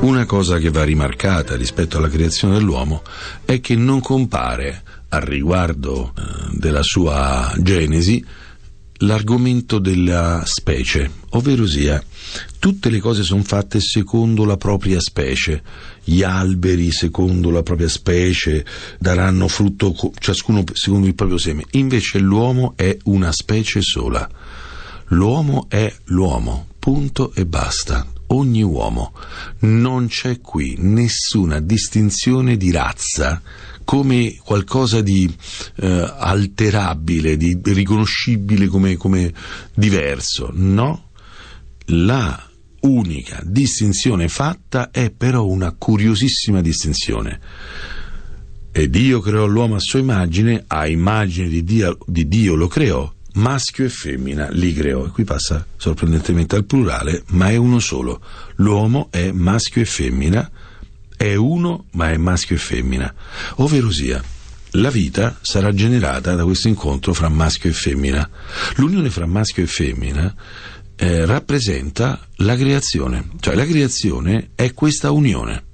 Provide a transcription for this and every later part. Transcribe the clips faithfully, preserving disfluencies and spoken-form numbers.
Una cosa che va rimarcata rispetto alla creazione dell'uomo è che non compare al riguardo eh, della sua genesi l'argomento della specie, ovvero sia tutte le cose sono fatte secondo la propria specie. Gli alberi secondo la propria specie daranno frutto ciascuno secondo il proprio seme, invece l'uomo è una specie sola. L'uomo è l'uomo, punto e basta. Ogni uomo. Non c'è qui nessuna distinzione di razza come qualcosa di eh, alterabile, di riconoscibile come, come diverso. No, la unica distinzione fatta è però una curiosissima distinzione. E Dio creò l'uomo a sua immagine, a immagine di Dio, di Dio lo creò, maschio e femmina li creò. E qui passa sorprendentemente al plurale, ma è uno solo. L'uomo è maschio e femmina, è uno ma è maschio e femmina, ovvero sia la vita sarà generata da questo incontro fra maschio e femmina. L'unione fra maschio e femmina eh, rappresenta la creazione, cioè la creazione è questa unione.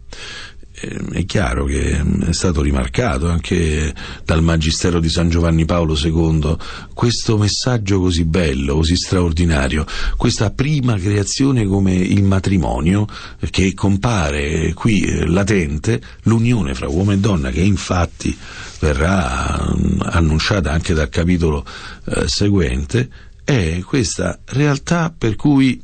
È chiaro che è stato rimarcato anche dal Magistero di San Giovanni Paolo secondo questo messaggio così bello, così straordinario, questa prima creazione come il matrimonio che compare qui latente, l'unione fra uomo e donna, che infatti verrà annunciata anche dal capitolo eh, seguente, è questa realtà per cui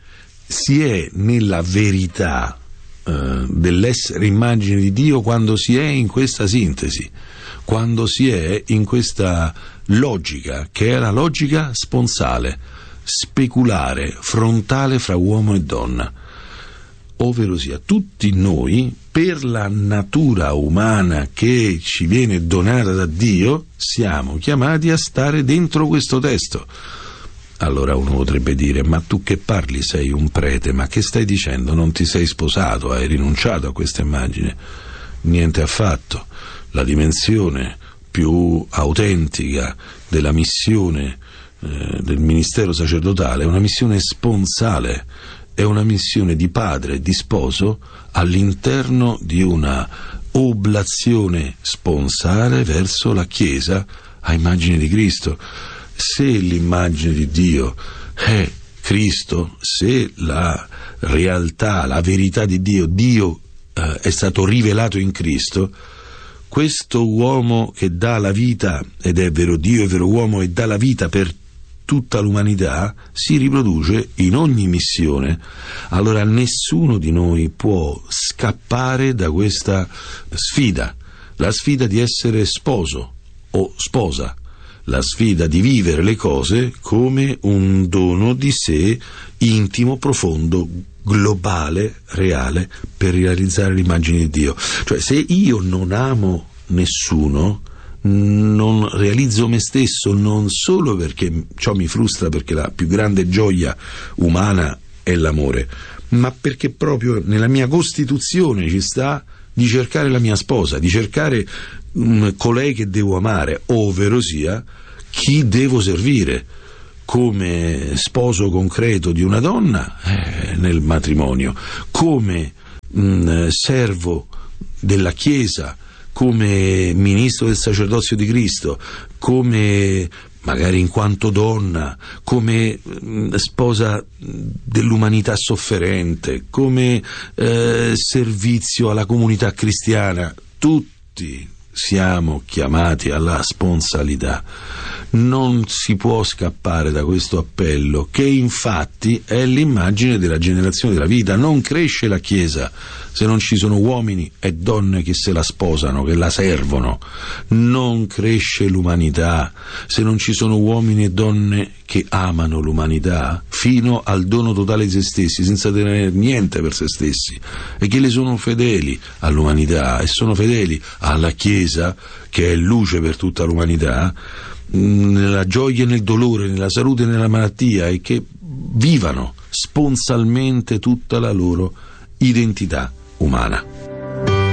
si è nella verità dell'essere immagine di Dio quando si è in questa sintesi, quando si è in questa logica che è la logica sponsale, speculare, frontale fra uomo e donna, ovvero sia tutti noi, per la natura umana che ci viene donata da Dio, siamo chiamati a stare dentro questo testo. Allora uno potrebbe dire: ma tu che parli, sei un prete, ma che stai dicendo? Non ti sei sposato, hai rinunciato a questa immagine? Niente affatto. La dimensione più autentica della missione eh, del ministero sacerdotale è una missione sponsale, è una missione di padre e di sposo all'interno di una oblazione sponsale verso la Chiesa a immagine di Cristo. Se l'immagine di Dio è Cristo, se la realtà, la verità di Dio, Dio eh, è stato rivelato in Cristo, questo uomo che dà la vita, ed è vero Dio, è vero uomo, e dà la vita per tutta l'umanità, si riproduce in ogni missione. Allora nessuno di noi può scappare da questa sfida, la sfida di essere sposo o sposa, la sfida di vivere le cose come un dono di sé intimo, profondo, globale, reale, per realizzare l'immagine di Dio. Cioè, se io non amo nessuno, non realizzo me stesso, non solo perché ciò mi frustra, perché la più grande gioia umana è l'amore, ma perché proprio nella mia costituzione ci sta di cercare la mia sposa, di cercare mh, colei che devo amare, ovvero sia chi devo servire come sposo concreto di una donna eh, nel matrimonio, come mh, servo della Chiesa, come ministro del sacerdozio di Cristo, come magari in quanto donna, come mh, sposa dell'umanità sofferente, come eh, servizio alla comunità cristiana. Tutti siamo chiamati alla sponsalità. Non si può scappare da questo appello, che infatti è l'immagine della generazione della vita. Non cresce la Chiesa se non ci sono uomini e donne che se la sposano, che la servono. Non cresce l'umanità se non ci sono uomini e donne che amano l'umanità fino al dono totale di se stessi, senza tenere niente per se stessi, e che le sono fedeli all'umanità e sono fedeli alla Chiesa, che è luce per tutta l'umanità, nella gioia e nel dolore, nella salute e nella malattia, e che vivano sponsalmente tutta la loro identità umana.